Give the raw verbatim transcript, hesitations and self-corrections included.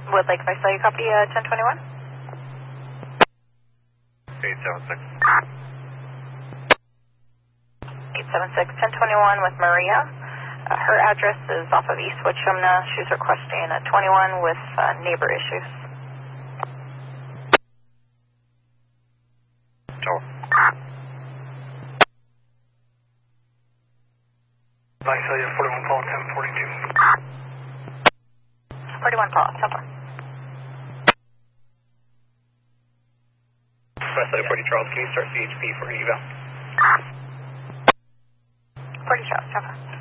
Would Lake Visalia copy uh, ten twenty-one? eight seven six. eight seven six, ten twenty-one with Maria. Uh, her address is off of East Wachumna. She's requesting a twenty-one with uh, neighbor issues. Tower. Visalia forty-one call ten forty-two. forty-one call, Temple. Visalia forty Charles, can you start C H P for eval? forty Charles, Temple.